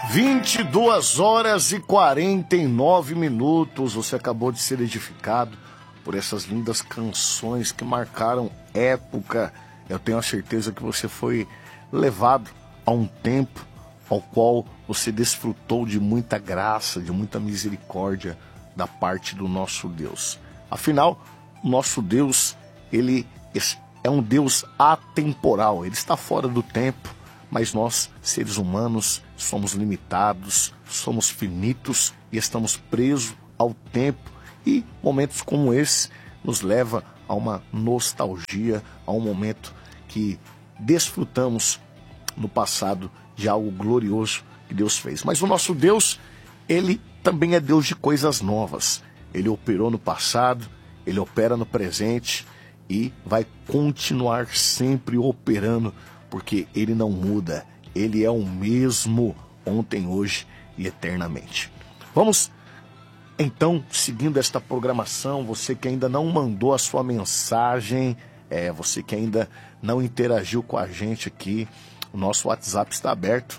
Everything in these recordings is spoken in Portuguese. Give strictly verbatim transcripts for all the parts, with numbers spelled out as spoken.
vinte e duas horas e quarenta e nove minutos. Você acabou de ser edificado por essas lindas canções que marcaram época. Eu tenho a certeza que você foi levado a um tempo ao qual você desfrutou de muita graça, de muita misericórdia da parte do nosso Deus. Afinal, o nosso Deus, ele é um Deus atemporal, ele está fora do tempo, mas nós, seres humanos, somos limitados, somos finitos e estamos presos ao tempo. E momentos como esse nos leva a uma nostalgia, a um momento que desfrutamos no passado de algo glorioso que Deus fez. Mas o nosso Deus, ele também é Deus de coisas novas. Ele operou no passado, ele opera no presente e vai continuar sempre operando, porque ele não muda. Ele é o mesmo ontem, hoje e eternamente. Vamos então, seguindo esta programação, você que ainda não mandou a sua mensagem, é, você que ainda não interagiu com a gente aqui, o nosso WhatsApp está aberto,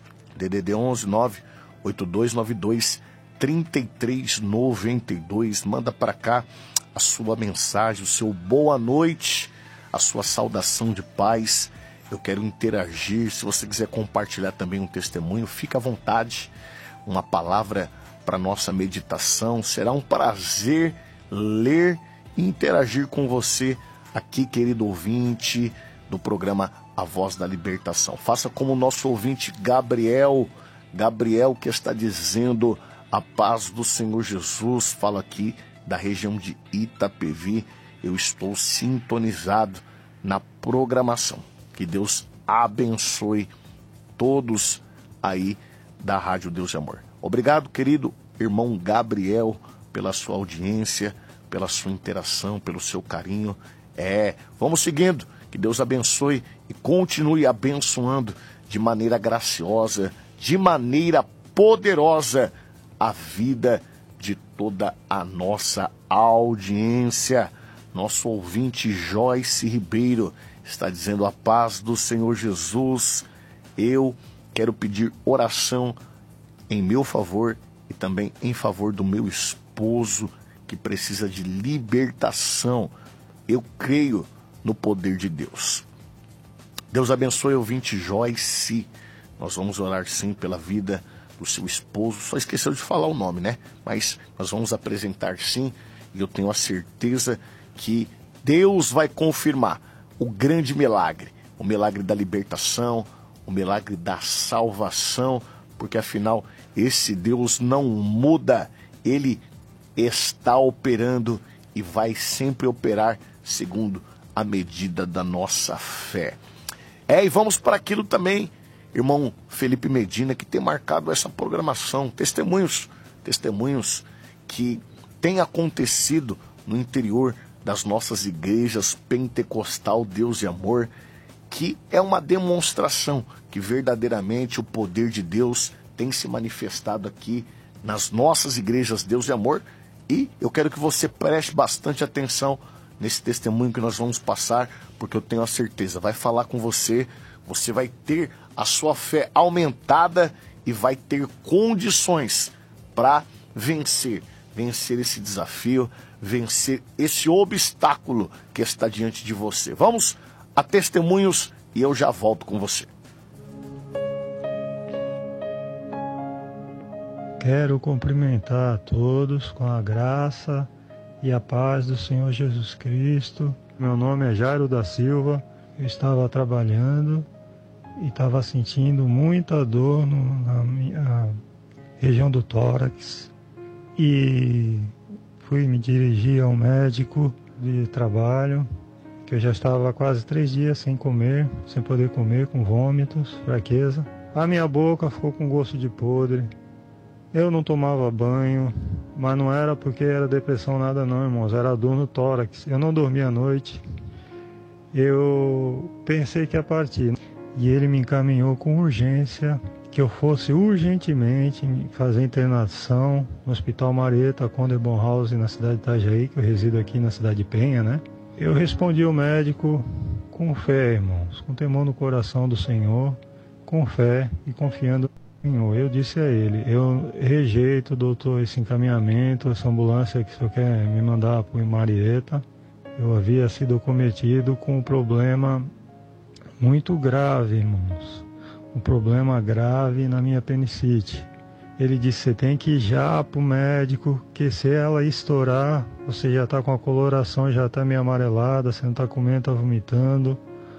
D D D onze nove oito dois nove dois três três nove dois. Manda para cá a sua mensagem, o seu boa noite, a sua saudação de paz. Eu quero interagir. Se você quiser compartilhar também um testemunho, fica à vontade. Uma palavra para nossa meditação. Será um prazer ler e interagir com você aqui, querido ouvinte do programa A Voz da Libertação. Faça como o nosso ouvinte Gabriel, Gabriel que está dizendo: a paz do Senhor Jesus. Fala aqui da região de Itapevi. Eu estou sintonizado na programação. Que Deus abençoe todos aí da Rádio Deus e Amor. Obrigado, querido irmão Gabriel, pela sua audiência, pela sua interação, pelo seu carinho. É, vamos seguindo. Que Deus abençoe e continue abençoando de maneira graciosa, de maneira poderosa, a vida de toda a nossa audiência. Nosso ouvinte Joyce Ribeiro está dizendo: a paz do Senhor Jesus. Eu quero pedir oração em meu favor e também em favor do meu esposo, que precisa de libertação. Eu creio no poder de Deus. Deus abençoe o ouvinte Joyce. Nós vamos orar sim pela vida do seu esposo. Só esqueceu de falar o nome, né? Mas nós vamos apresentar sim, e eu tenho a certeza que Deus vai confirmar o grande milagre, o milagre da libertação, o milagre da salvação, porque afinal esse Deus não muda. Ele está operando e vai sempre operar segundo a medida da nossa fé. É, e vamos para aquilo também, irmão Felipe Medina, que tem marcado essa programação. Testemunhos, testemunhos que têm acontecido no interior das nossas igrejas pentecostal Deus e Amor, que é uma demonstração que verdadeiramente o poder de Deus tem se manifestado aqui nas nossas igrejas Deus e Amor. E eu quero que você preste bastante atenção nesse testemunho que nós vamos passar, porque eu tenho a certeza, vai falar com você, você vai ter a sua fé aumentada e vai ter condições para vencer, vencer esse desafio, vencer esse obstáculo que está diante de você. Vamos a testemunhos e eu já volto com você. Quero cumprimentar a todos com a graça e a paz do Senhor Jesus Cristo. Meu nome é Jairo da Silva. Eu estava trabalhando e estava sentindo muita dor no, na minha região do tórax. E fui me dirigir a um médico de trabalho, que eu já estava quase três dias sem comer, sem poder comer, com vômitos, fraqueza. A minha boca ficou com gosto de podre. Eu não tomava banho, mas não era porque era depressão nada não, irmãos, era dor no tórax. Eu não dormia à noite. Eu pensei que ia partir. E ele me encaminhou com urgência, que eu fosse urgentemente fazer internação no Hospital Marieta Conde Bonhouse, na cidade de Itajaí, que eu resido aqui na cidade de Penha, né? Eu respondi ao médico com fé, irmãos, com temor no coração do Senhor, com fé e confiando Senhor, eu disse a ele, eu rejeito, doutor, esse encaminhamento, essa ambulância que o senhor quer me mandar para o Marieta. Eu havia sido cometido com um problema muito grave, irmãos. Um problema grave na minha apendicite. Ele disse, você tem que ir já para o médico, que se ela estourar, você já está com a coloração, já está meio amarelada, você não está comendo, está vomitando.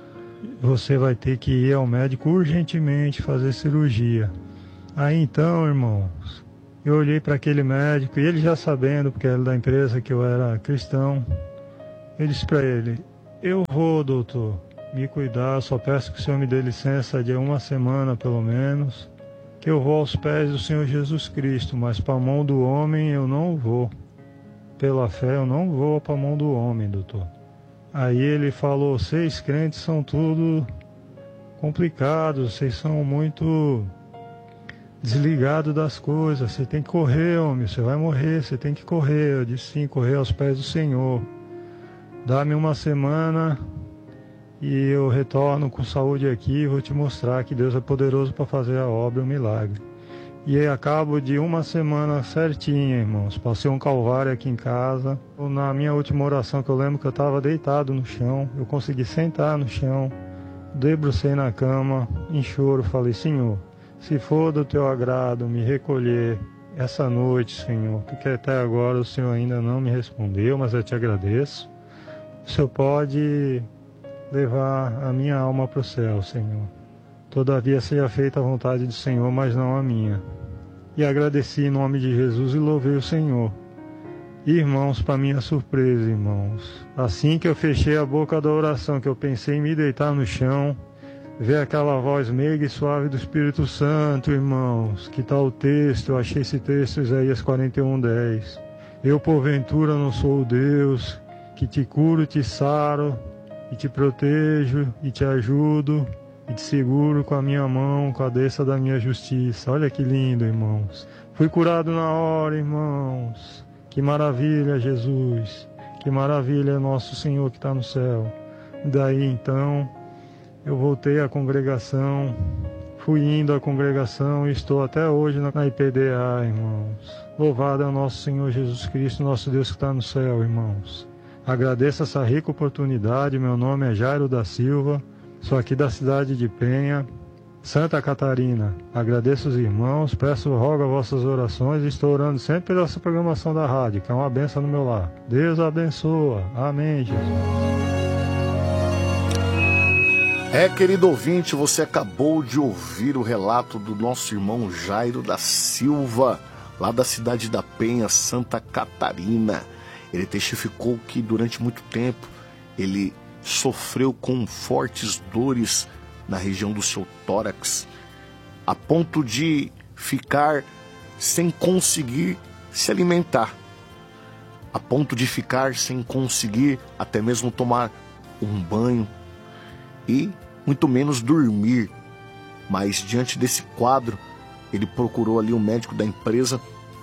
Você vai ter que ir ao médico urgentemente fazer cirurgia. Aí então, irmãos, eu olhei para aquele médico, e ele já sabendo, porque era da empresa, que eu era cristão, eu disse para ele, eu vou, doutor, me cuidar, só peço que o senhor me dê licença de uma semana pelo menos, que eu vou aos pés do Senhor Jesus Cristo, mas para a mão do homem eu não vou. Pela fé eu não vou para a mão do homem, doutor. Aí ele falou, vocês crentes são tudo complicados, vocês são muito desligados das coisas, você tem que correr, homem, você vai morrer, você tem que correr. Eu disse sim, correr aos pés do Senhor. Dá-me uma semana e eu retorno com saúde aqui e vou te mostrar que Deus é poderoso para fazer a obra, o milagre. E aí, a cabo de uma semana certinha, irmãos, passei um calvário aqui em casa. Na minha última oração, que eu lembro que eu estava deitado no chão, eu consegui sentar no chão, debrucei na cama, em choro, falei, Senhor, se for do teu agrado me recolher essa noite, Senhor, porque até agora o Senhor ainda não me respondeu, mas eu te agradeço. O Senhor pode levar a minha alma para o céu, Senhor. Todavia seja feita a vontade do Senhor, mas não a minha. E agradeci em nome de Jesus e louvei o Senhor. Irmãos, para minha surpresa, irmãos, assim que eu fechei a boca da oração, que eu pensei em me deitar no chão, ver aquela voz meiga e suave do Espírito Santo, irmãos, que tal o texto, eu achei esse texto, Isaías quarenta e um, dez. Eu, porventura, não sou o Deus que te curo, te saro, e te protejo, e te ajudo, e te seguro com a minha mão, com a destra da minha justiça. Olha que lindo, irmãos. Fui curado na hora, irmãos. Que maravilha, Jesus. Que maravilha, nosso Senhor que está no céu. Daí, então, eu voltei à congregação, fui indo à congregação e estou até hoje na I P D A, irmãos. Louvado é o nosso Senhor Jesus Cristo, nosso Deus que está no céu, irmãos. Agradeço essa rica oportunidade. Meu nome é Jairo da Silva, sou aqui da cidade de Penha, Santa Catarina. Agradeço os irmãos, peço, rogo as vossas orações e estou orando sempre pela essa programação da rádio, que é uma bênção no meu lar. Deus abençoa. Amém, Jesus. É, querido ouvinte, você acabou de ouvir o relato do nosso irmão Jairo da Silva, lá da cidade da Penha, Santa Catarina. Ele testificou que durante muito tempo ele sofreu com fortes dores na região do seu tórax, a ponto de ficar sem conseguir se alimentar, a ponto de ficar sem conseguir até mesmo tomar um banho e muito menos dormir. Mas diante desse quadro, ele procurou ali o médico da empresa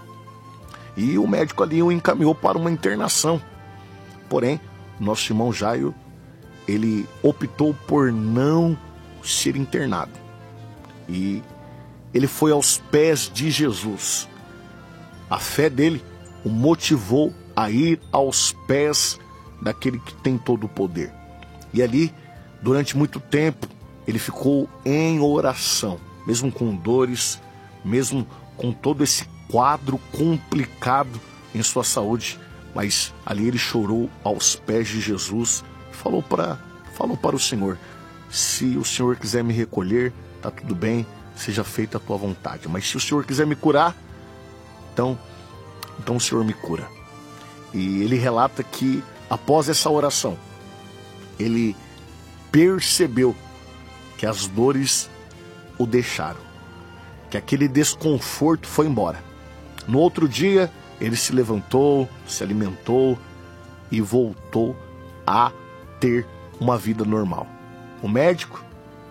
e o médico ali o encaminhou para uma internação. Porém, nosso irmão Jairo, ele optou por não ser internado. E ele foi aos pés de Jesus. A fé dele o motivou a ir aos pés daquele que tem todo o poder. E ali, durante muito tempo, ele ficou em oração, mesmo com dores, mesmo com todo esse quadro complicado em sua saúde. Mas ali ele chorou aos pés de Jesus e falou para, falou para o Senhor: se o Senhor quiser me recolher, tá tudo bem, seja feita a tua vontade. Mas se o Senhor quiser me curar, então, então o Senhor me cura. E ele relata que após essa oração, ele percebeu que as dores o deixaram, que aquele desconforto foi embora. No outro dia, ele se levantou, se alimentou e voltou a ter uma vida normal. O médico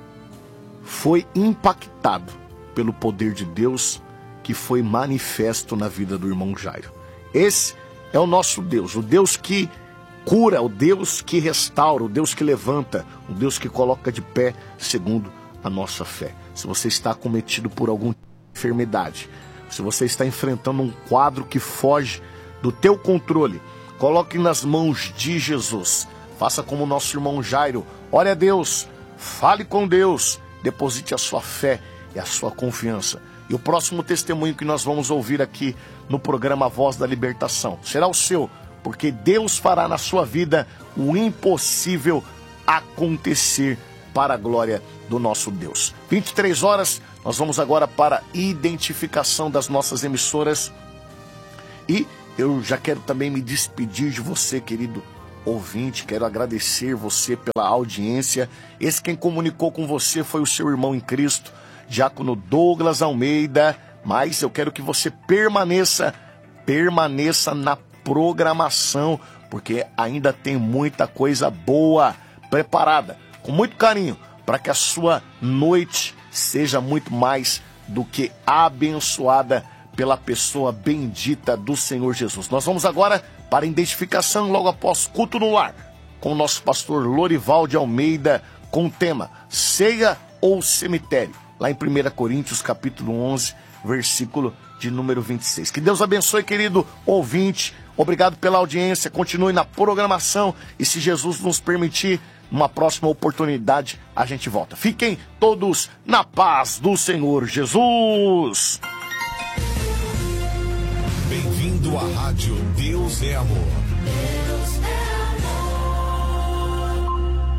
foi impactado pelo poder de Deus que foi manifesto na vida do irmão Jairo. Esse é o nosso Deus, o Deus que cura, o Deus que restaura, o Deus que levanta, o Deus que coloca de pé segundo a nossa fé. Se você está acometido por algum enfermidade. Se você está enfrentando um quadro que foge do teu controle, coloque nas mãos de Jesus. Faça como o nosso irmão Jairo. Ore a Deus, fale com Deus, deposite a sua fé e a sua confiança. E o próximo testemunho que nós vamos ouvir aqui no programa Voz da Libertação será o seu, porque Deus fará na sua vida o impossível acontecer para a glória do nosso Deus. vinte e três horas, nós vamos agora para a identificação das nossas emissoras. E eu já quero também me despedir de você, querido ouvinte. Quero agradecer você pela audiência. Esse quem comunicou com você foi o seu irmão em Cristo, Diácono Douglas Almeida. Mas eu quero que você permaneça, permaneça na programação, porque ainda tem muita coisa boa preparada, com muito carinho, para que a sua noite seja muito mais do que abençoada pela pessoa bendita do Senhor Jesus. Nós vamos agora para a identificação logo após culto no lar, com o nosso pastor Lorival de Almeida, com o tema Ceia ou Cemitério, lá em primeira Coríntios capítulo onze, versículo de número vinte e seis. Que Deus abençoe, querido ouvinte. Obrigado pela audiência. Continue na programação e, se Jesus nos permitir, numa próxima oportunidade a gente volta. Fiquem todos na paz do Senhor Jesus. Bem-vindo à rádio Deus é Amor. Deus é amor.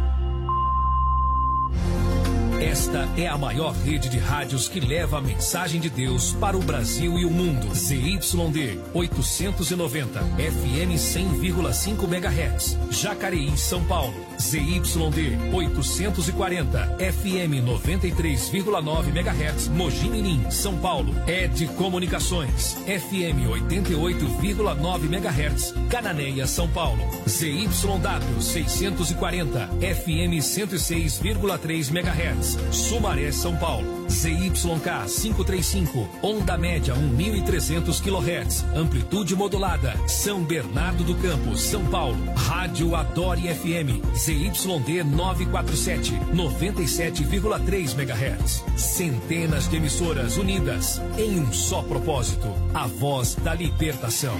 Esta é a maior rede de rádios que leva a mensagem de Deus para o Brasil e o mundo. Z Y D oitocentos e noventa, F M cem vírgula cinco megahertz, Jacareí, São Paulo. Z Y D oitocentos e quarenta, F M noventa e três vírgula nove megahertz, Mogi Mirim, São Paulo. Ed Comunicações, F M oitenta e oito vírgula nove megahertz, Cananéia, São Paulo. Z Y W seiscentos e quarenta, F M cento e seis vírgula três megahertz, Sumaré, São Paulo. Z Y K quinhentos e trinta e cinco, onda média mil e trezentos quilohertz, amplitude modulada, São Bernardo do Campo, São Paulo. Rádio Adore F M, Z Y D novecentos e quarenta e sete, noventa e sete vírgula três megahertz. Centenas de emissoras unidas em um só propósito, a voz da libertação.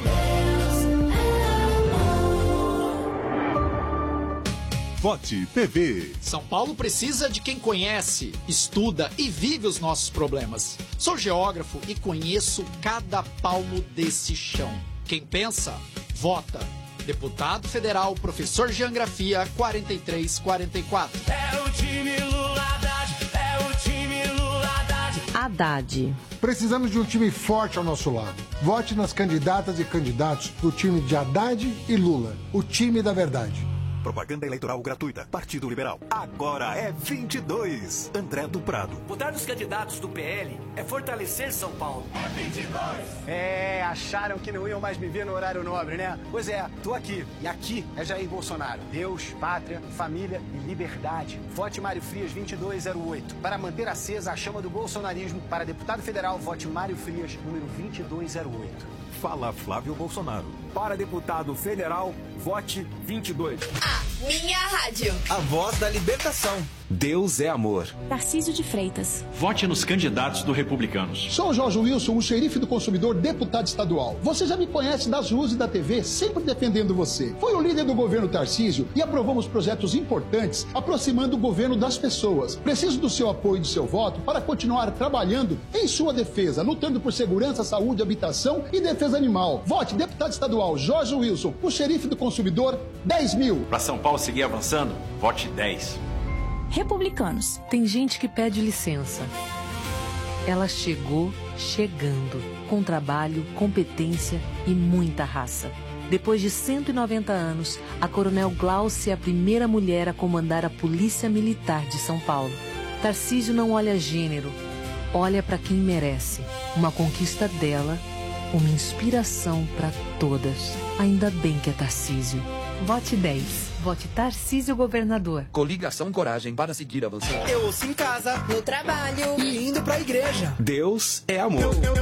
Vote T V. São Paulo precisa de quem conhece, estuda e vive os nossos problemas. Sou geógrafo e conheço cada palmo desse chão. Quem pensa, vota. Deputado Federal, professor de Geografia, quarenta e três quarenta e quatro. É o time Lula Haddad, é o time Lula Haddad. Haddad. Precisamos de um time forte ao nosso lado. Vote nas candidatas e candidatos do time de Haddad e Lula, o time da verdade. Propaganda eleitoral gratuita. Partido Liberal. Agora é vinte e dois. André do Prado. Votar nos candidatos do P L é fortalecer São Paulo. É vinte e dois. É, acharam que não iam mais me ver no horário nobre, né? Pois é, tô aqui. E aqui é Jair Bolsonaro. Deus, pátria, família e liberdade. Vote Mário Frias vinte e dois zero oito. Para manter acesa a chama do bolsonarismo, para deputado federal, vote Mário Frias, número vinte e dois zero oito. Fala Flávio Bolsonaro. Para deputado federal, vote vinte e dois. A minha rádio. A voz da libertação. Deus é amor. Tarcísio de Freitas. Vote nos candidatos do Republicanos. Sou o Jorge Wilson, o xerife do consumidor, deputado estadual. Você já me conhece das ruas e da T V, sempre defendendo você. Foi o líder do governo Tarcísio e aprovamos projetos importantes, aproximando o governo das pessoas. Preciso do seu apoio e do seu voto para continuar trabalhando em sua defesa, lutando por segurança, saúde, habitação e defesa animal. Vote deputado estadual Jorge Wilson, o xerife do consumidor, dez mil. Para São Paulo seguir avançando, vote dez. Republicanos. Tem gente que pede licença. Ela chegou chegando, com trabalho, competência e muita raça. Depois de cento e noventa anos, a Coronel Glaucia é a primeira mulher a comandar a Polícia Militar de São Paulo. Tarcísio não olha gênero, olha para quem merece. Uma conquista dela, uma inspiração para todas. Ainda bem que é Tarcísio. Vote dez. Vote Tarcísio Governador. Coligação Coragem para seguir avançando. Eu ouço em casa, no trabalho e indo pra igreja. Deus é amor. Eu, eu,